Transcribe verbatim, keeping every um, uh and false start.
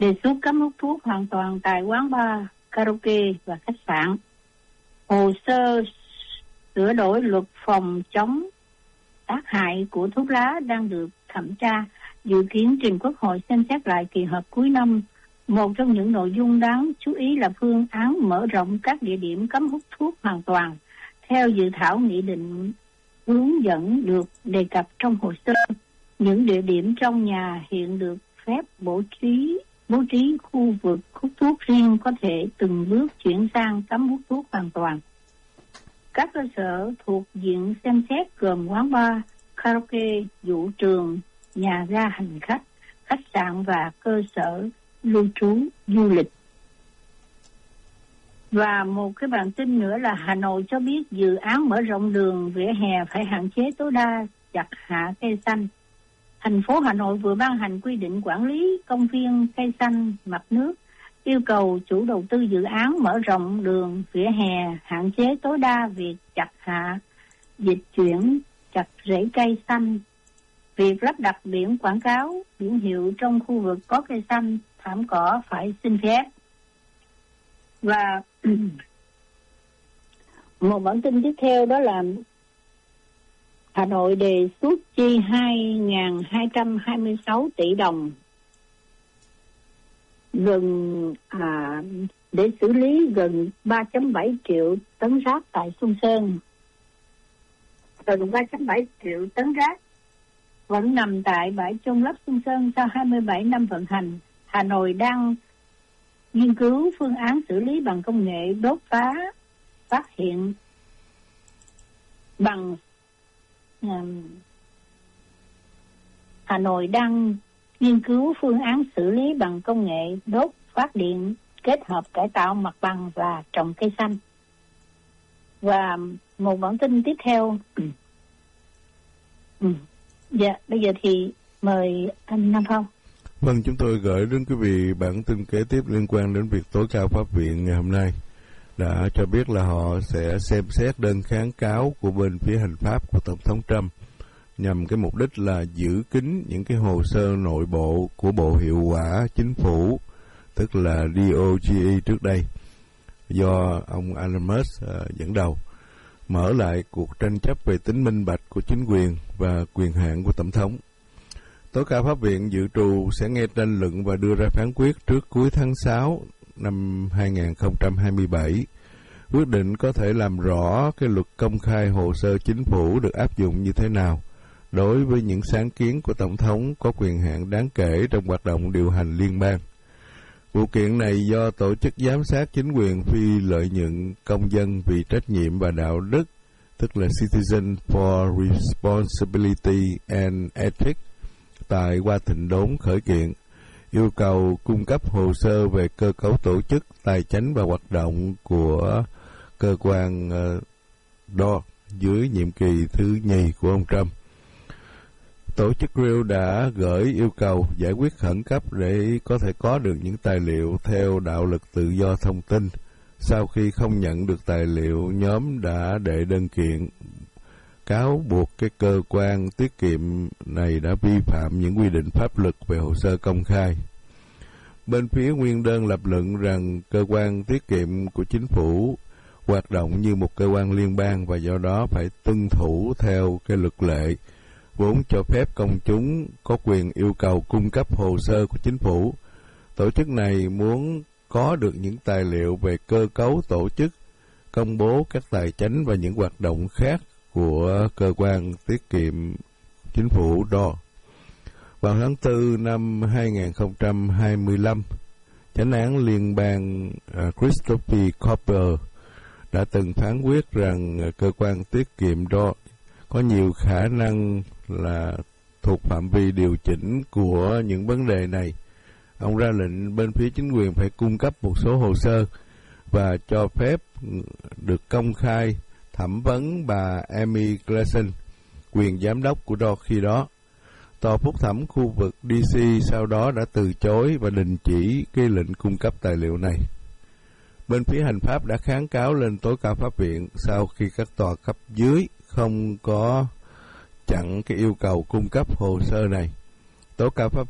đề xuất cấm hút thuốc hoàn toàn tại quán bar, karaoke và khách sạn. Hồ sơ sửa đổi luật phòng chống tác hại của thuốc lá đang được thẩm tra, dự kiến trình Quốc hội xem xét lại kỳ họp cuối năm. Một trong những nội dung đáng chú ý là phương án mở rộng các địa điểm cấm hút thuốc hoàn toàn. Theo dự thảo nghị định hướng dẫn được đề cập trong hồ sơ, những địa điểm trong nhà hiện được phép bố trí bố trí khu vực hút thuốc riêng có thể từng bước chuyển sang cấm hút thuốc hoàn toàn. Các cơ sở thuộc diện xem xét gồm quán bar, karaoke, vũ trường, nhà ga hành khách, khách sạn và cơ sở lưu trú du lịch. Và một cái bản tin nữa là Hà Nội cho biết dự án mở rộng đường vỉa hè phải hạn chế tối đa chặt hạ cây xanh. Thành phố Hà Nội vừa ban hành quy định quản lý công viên cây xanh mặt nước, yêu cầu chủ đầu tư dự án mở rộng đường vỉa hè hạn chế tối đa việc chặt hạ, dịch chuyển, chặt rễ cây xanh. Việc lắp đặt biển quảng cáo, biển hiệu trong khu vực có cây xanh, thảm cỏ phải xin phép. Và một bản tin tiếp theo đó là Hà Nội đề xuất chi hai nghìn hai trăm hai mươi sáu tỷ đồng gần à, để xử lý gần ba phẩy bảy triệu tấn rác tại Xuân Sơn. Gần ba phẩy bảy triệu tấn rác vẫn nằm tại bãi chôn lấp Xuân Sơn sau hai mươi bảy năm vận hành. Hà Nội đang nghiên cứu phương án xử lý bằng công nghệ đốt phá phát hiện bằng um, Hà Nội đang nghiên cứu phương án xử lý bằng công nghệ đốt phát điện kết hợp cải tạo mặt bằng và trồng cây xanh. Và một bản tin tiếp theo. ừ. Dạ, bây giờ thì mời anh Nam Phong. Vâng, chúng tôi gửi đến quý vị bản tin kế tiếp liên quan đến việc tối cao pháp viện ngày hôm nay đã cho biết là họ sẽ xem xét đơn kháng cáo của bên phía hành pháp của Tổng thống Trump nhằm cái mục đích là giữ kín những cái hồ sơ nội bộ của Bộ Hiệu quả Chính phủ, tức là đê o giê e trước đây, do ông Elon Musk uh, dẫn đầu, mở lại cuộc tranh chấp về tính minh bạch của chính quyền và quyền hạn của Tổng thống. Tối cao pháp viện dự trù sẽ nghe tranh luận và đưa ra phán quyết trước cuối tháng sáu năm hai nghìn không trăm hai mươi bảy. Quyết định có thể làm rõ cái luật công khai hồ sơ chính phủ được áp dụng như thế nào đối với những sáng kiến của Tổng thống có quyền hạn đáng kể trong hoạt động điều hành liên bang. Vụ kiện này do Tổ chức Giám sát Chính quyền phi lợi nhuận công dân vì trách nhiệm và đạo đức, tức là Citizen for Responsibility and Ethics, tại Washington đốn khởi kiện, yêu cầu cung cấp hồ sơ về cơ cấu tổ chức, tài chính và hoạt động của cơ quan uh, đó dưới nhiệm kỳ thứ nhì của ông Trump. Tổ chức Grill đã gửi yêu cầu giải quyết khẩn cấp để có thể có được những tài liệu theo đạo luật tự do thông tin. Sau khi không nhận được tài liệu, nhóm đã đệ đơn kiện cáo buộc cái cơ quan tiết kiệm này đã vi phạm những quy định pháp luật về hồ sơ công khai. Bên phía nguyên đơn lập luận rằng cơ quan tiết kiệm của chính phủ hoạt động như một cơ quan liên bang và do đó phải tuân thủ theo cái luật lệ vốn cho phép công chúng có quyền yêu cầu cung cấp hồ sơ của chính phủ. Tổ chức này muốn có được những tài liệu về cơ cấu tổ chức, công bố các tài chính và những hoạt động khác của cơ quan tiết kiệm chính phủ đó. Vào tháng tư năm hai nghìn không trăm hai mươi lăm, chánh án liên bang uh, Christopher Cooper đã từng phán quyết rằng uh, cơ quan tiết kiệm đó có nhiều khả năng là thuộc phạm vi điều chỉnh của những vấn đề này. Ông ra lệnh bên phía chính quyền phải cung cấp một số hồ sơ và cho phép được công khai thẩm vấn bà Amy Gleason, quyền giám đốc của đo khi đó. Tòa phúc thẩm khu vực đê xê sau đó đã từ chối và đình chỉ cái lệnh cung cấp tài liệu này. Bên phía hành pháp đã kháng cáo lên tối cao pháp viện sau khi các tòa cấp dưới không có chặn cái yêu cầu cung cấp hồ sơ này. Tối cao pháp